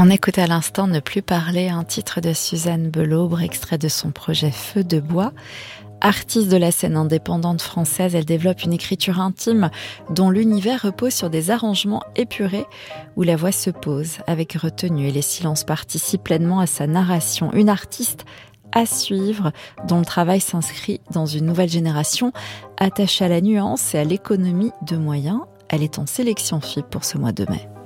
On écoute à l'instant Ne plus parler, un titre de Suzanne Belaubre, extrait de son projet Feu de bois. Artiste de la scène indépendante française, elle développe une écriture intime dont l'univers repose sur des arrangements épurés où la voix se pose avec retenue et les silences participent pleinement à sa narration. Une artiste à suivre, dont le travail s'inscrit dans une nouvelle génération attachée à la nuance et à l'économie de moyens. Elle est en sélection FIP pour ce mois de mai.